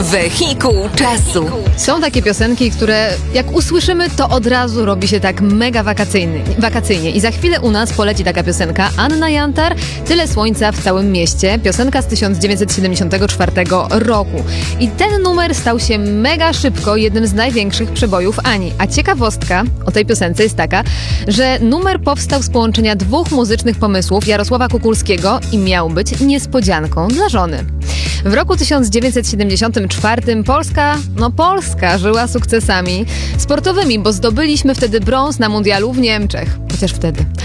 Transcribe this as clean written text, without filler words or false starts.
Wehikuł czasu. Są takie piosenki, które jak usłyszymy, to od razu robi się tak mega wakacyjnie. I za chwilę u nas poleci taka piosenka. Anna Jantar, Tyle słońca w całym mieście. Piosenka z 1974 roku. I ten numer stał się mega szybko jednym z największych przebojów Ani. A ciekawostka o tej piosence jest taka, że numer powstał z połączenia dwóch muzycznych pomysłów Jarosława Kukulskiego i miał być niespodzianką dla żony. W roku 1974 Polska żyła sukcesami sportowymi, bo zdobyliśmy wtedy brąz na mundialu w Niemczech. Chociaż wtedy.